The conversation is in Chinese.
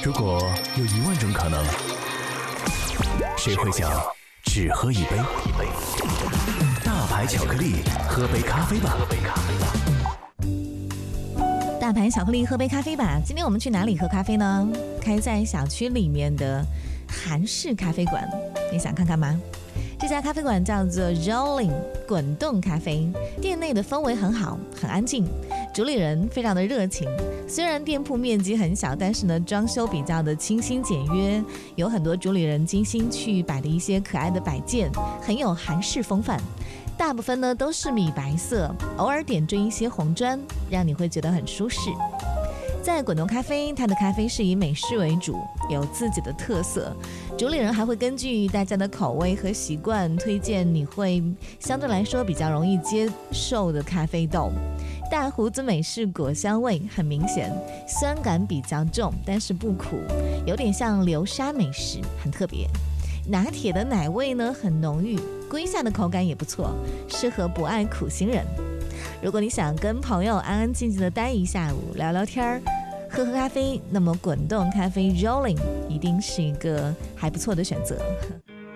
如果有10000种可能，谁会想只喝一杯？大牌巧克力，喝杯咖啡吧。 大牌巧克力，喝杯咖啡吧。今天我们去哪里喝咖啡呢？开在小区里面的韩式咖啡馆，你想看看吗？这家咖啡馆叫做 Rolling 滚动咖啡，店内的氛围很好，很安静，主理人非常的热情。虽然店铺面积很小，但是呢，装修比较的清新简约，有很多主理人精心去摆的一些可爱的摆件，很有韩式风范。大部分呢都是米白色，偶尔点缀一些红砖，让你会觉得很舒适。在滚动咖啡，它的咖啡是以美式为主，有自己的特色。主理人还会根据大家的口味和习惯，推荐你会相对来说比较容易接受的咖啡豆。大胡子美式果香味很明显，酸感比较重，但是不苦，有点像流沙美式，很特别。拿铁的奶味呢很浓郁，龟下的口感也不错，适合不爱苦心人。如果你想跟朋友安安静静的待一下午，聊聊天，喝喝咖啡，那么滚动咖啡 Rolling 一定是一个还不错的选择。